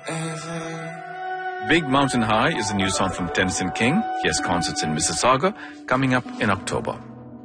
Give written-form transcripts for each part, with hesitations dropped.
Big Mountain High is a new song from Tennyson King. He has concerts in Mississauga coming up in October.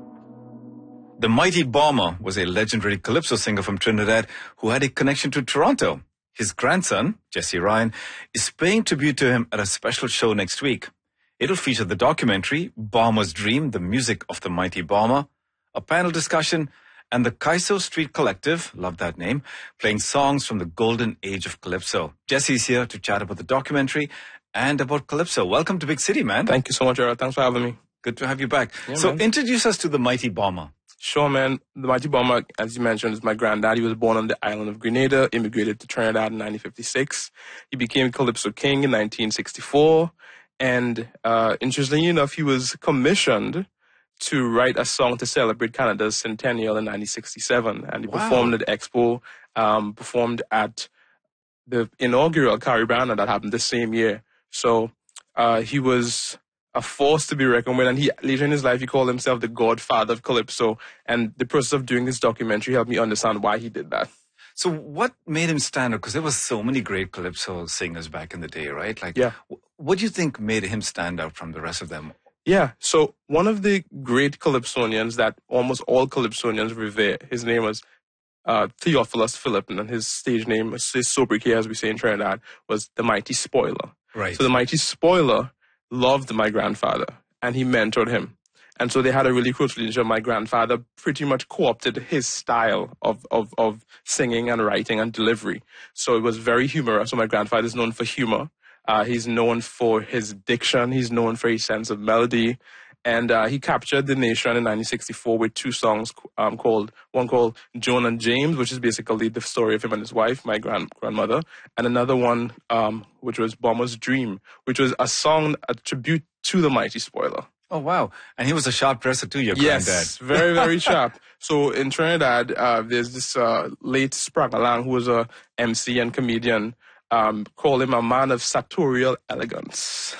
The Mighty Bomber was a legendary calypso singer from Trinidad who had a connection to Toronto. His grandson, Jesse Ryan, is paying tribute to him at a special show next week. It'll feature the documentary Bomber's Dream, the music of the Mighty Bomber, a panel discussion, and the Kaiso Street Collective, love that name, playing songs from the golden age of Calypso. Jesse's here to chat about the documentary and about Calypso. Welcome to Big City, man. Thank you so much, Era. Thanks for having me. Good to have you back. Yeah, so man. Introduce us to the Mighty Bomber. Sure, man. The Mighty Bomber, as you mentioned, is my granddad. He was born on the island of Grenada, immigrated to Trinidad in 1956. He became Calypso King in 1964. And interestingly enough, he was commissioned to write a song to celebrate Canada's centennial in 1967. And he performed at Expo, performed at the inaugural Caribana that happened the same year. So he was a force to be reckoned with. And he later in his life, he called himself the godfather of Calypso. And the process of doing this documentary helped me understand why he did that. So what made him stand out? Because there were so many great Calypso singers back in the day, right? Like, yeah. What do you think made him stand out from the rest of them? Yeah, so one of the great Calypsonians that almost all Calypsonians revere, his name was Theophilus Philip, and his stage name, his sobriquet, as we say in Trinidad, was the Mighty Spoiler. Right. So the Mighty Spoiler loved my grandfather, and he mentored him. And so they had a really close relationship. My grandfather pretty much co-opted his style of singing and writing and delivery. So it was very humorous. So my grandfather is known for humor. He's known for his diction. He's known for his sense of melody. And he captured the nation in 1964 with two songs one called Joan and James, which is basically the story of him and his wife, my grandmother, and another one which was Bomber's Dream, which was a song, a tribute to the Mighty Spoiler. Oh, wow. And he was a sharp dresser too, your granddad. Yes, very, very sharp. So in Trinidad, there's this late Spragalang who was a MC and comedian. Call him a man of sartorial elegance.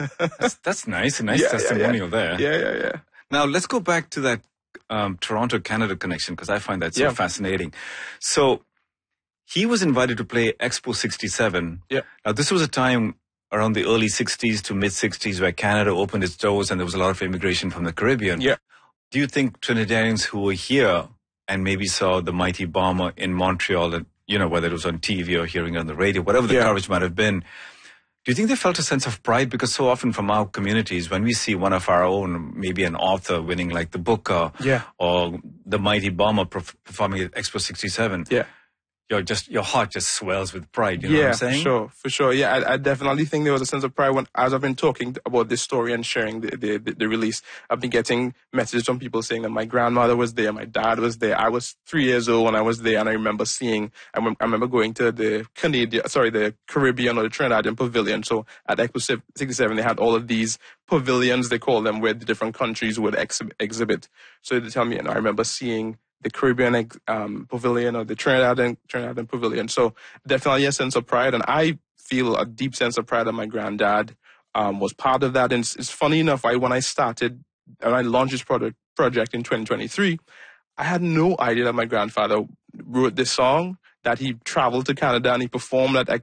that's nice. A nice testimonial there. Yeah. Now, let's go back to that Toronto-Canada connection, because I find that so fascinating. So he was invited to play Expo 67. Yeah. Now, this was a time around the early 60s to mid-60s where Canada opened its doors and there was a lot of immigration from the Caribbean. Yeah. Do you think Trinidadians who were here and maybe saw the Mighty Bomber in Montreal, and whether it was on TV or hearing it on the radio, whatever the coverage might have been, do you think they felt a sense of pride? Because so often from our communities, when we see one of our own, maybe an author winning like the Booker or the Mighty Bomber performing at Expo 67, your heart just swells with pride, you know what I'm saying? For sure. Yeah, I definitely think there was a sense of pride as I've been talking about this story and sharing the release. I've been getting messages from people saying that my grandmother was there, my dad was there. I was 3 years old when I was there, and I remember I remember going to the Caribbean or the Trinidadian Pavilion. So at Expo 67, they had all of these pavilions, they call them, where the different countries would exhibit. So they tell me, I remember seeing the Caribbean Pavilion or the Trinidadian Pavilion. So definitely a sense of pride. And I feel a deep sense of pride that my granddad was part of that. And it's funny enough, when I launched this project in 2023, I had no idea that my grandfather wrote this song, that he traveled to Canada and he performed at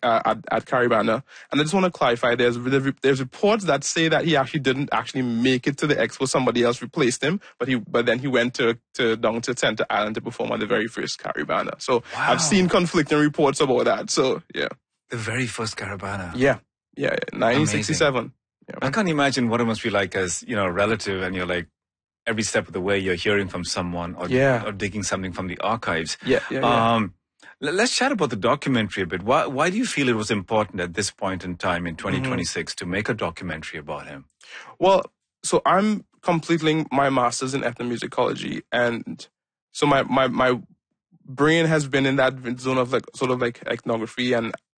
Caribana. And I just want to clarify, there's reports that say that he actually didn't make it to the expo. Somebody else replaced him, but then he went down to Center Island to perform at the very first Caribana. So I've seen conflicting reports about that. So yeah. The very first Caribana. Yeah, 1967. Yeah. I can't imagine what it must be like as, a relative, and you're like, every step of the way you're hearing from someone or digging something from the archives. Let's chat about the documentary a bit. Why do you feel it was important at this point in time in 2026 to make a documentary about him? Well, so I'm completing my master's in ethnomusicology, and so my brain has been in that zone of sort of ethnography, and